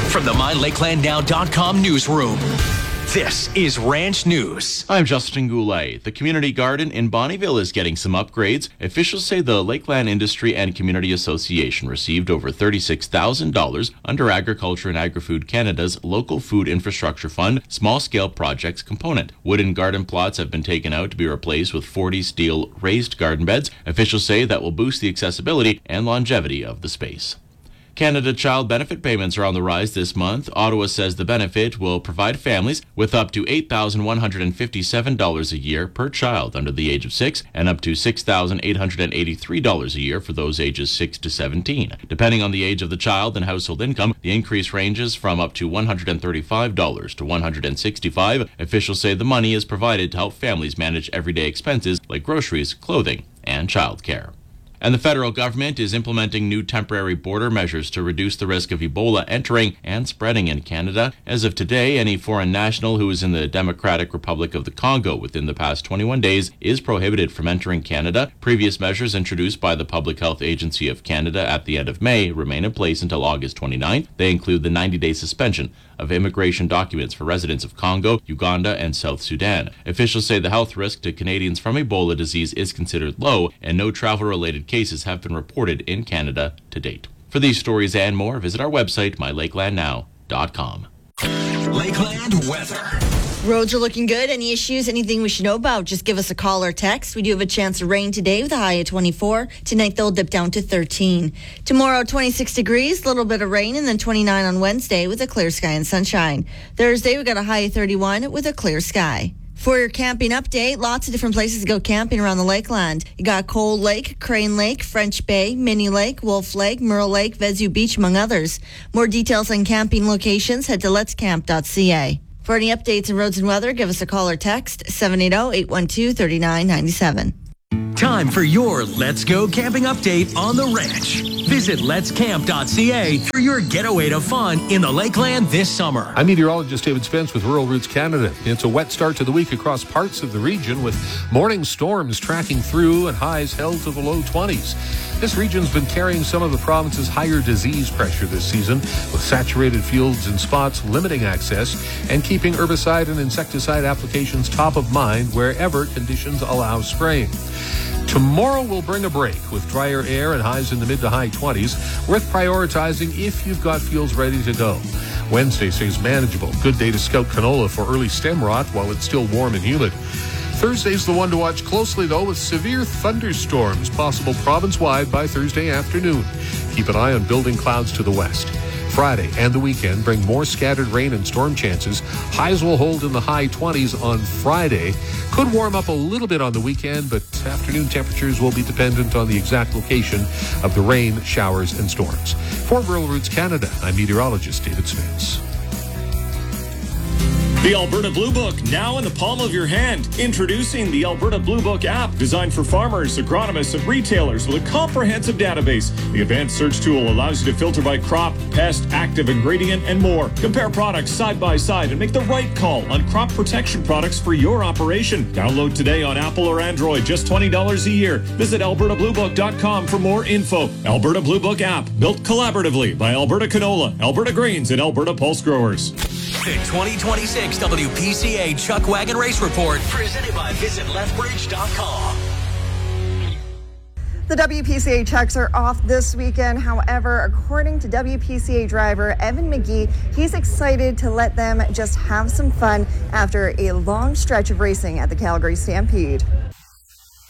From the MyLakelandNow.com newsroom, this is Ranch News. I'm Justin Goulet. The community garden in Bonnyville is getting some upgrades. Officials say the Lakeland Industry and Community Association received over $36,000 under Agriculture and Agri-Food Canada's Local Food Infrastructure Fund small-scale projects component. Wooden garden plots have been taken out to be replaced with 40 steel raised garden beds. Officials say that will boost the accessibility and longevity of the space. Canada Child Benefit payments are on the rise this month. Ottawa says the benefit will provide families with up to $8,157 a year per child under the age of 6 and up to $6,883 a year for those ages 6 to 17. Depending on the age of the child and household income, the increase ranges from up to $135 to $165. Officials say the money is provided to help families manage everyday expenses like groceries, clothing, and childcare. And the federal government is implementing new temporary border measures to reduce the risk of Ebola entering and spreading in Canada. As of today, any foreign national who is in the Democratic Republic of the Congo within the past 21 days is prohibited from entering Canada. Previous measures introduced by the Public Health Agency of Canada at the end of May remain in place until August 29th. They include the 90-day suspension of immigration documents for residents of Congo, Uganda, and South Sudan. Officials say the health risk to Canadians from Ebola disease is considered low, and no travel-related cases have been reported in Canada to date. For these stories and more, visit our website, mylakelandnow.com. Lakeland weather. Roads are looking good. Any issues, anything we should know about, just give us a call or text. We do have a chance of rain today with a high of 24. Tonight, they'll dip down to 13. Tomorrow, 26 degrees, a little bit of rain, and then 29 on Wednesday with a clear sky and sunshine. Thursday, we got a high of 31 with a clear sky. For your camping update, lots of different places to go camping around the Lakeland. You got Cold Lake, Crane Lake, French Bay, Mini Lake, Wolf Lake, Merle Lake, Vesu Beach, among others. More details on camping locations, head to letscamp.ca. For any updates on roads and weather, give us a call or text 780-812-3997. Time for your Let's Go Camping update on the ranch. Visit letscamp.ca for your getaway to fun in the Lakeland this summer. I'm meteorologist David Spence with Rural Roots Canada. It's a wet start to the week across parts of the region with morning storms tracking through and highs held to the low 20s. This region's been carrying some of the province's higher disease pressure this season, with saturated fields and spots limiting access and keeping herbicide and insecticide applications top of mind wherever conditions allow spraying. Tomorrow will bring a break with drier air and highs in the mid to high 20s, worth prioritizing if you've got fields ready to go. Wednesday stays manageable. Good day to scout canola for early stem rot while it's still warm and humid. Thursday's the one to watch closely, though, with severe thunderstorms possible province-wide by Thursday afternoon. Keep an eye on building clouds to the west. Friday and the weekend bring more scattered rain and storm chances. Highs will hold in the high 20s on Friday. Could warm up a little bit on the weekend, but afternoon temperatures will be dependent on the exact location of the rain, showers, and storms. For Rural Roots Canada, I'm meteorologist David Spence. The Alberta Blue Book, now in the palm of your hand. Introducing the Alberta Blue Book app, designed for farmers, agronomists, and retailers with a comprehensive database. The advanced search tool allows you to filter by crop, pest, active ingredient, and more. Compare products side by side and make the right call on crop protection products for your operation. Download today on Apple or Android, just $20 a year. Visit albertabluebook.com for more info. Alberta Blue Book app, built collaboratively by Alberta Canola, Alberta Grains, and Alberta Pulse Growers. The 2026 WPCA Chuck Wagon Race Report, presented by VisitLethbridge.com. The WPCA chucks are off this weekend. However, according to WPCA driver Evan McGee, he's excited to let them just have some fun after a long stretch of racing at the Calgary Stampede.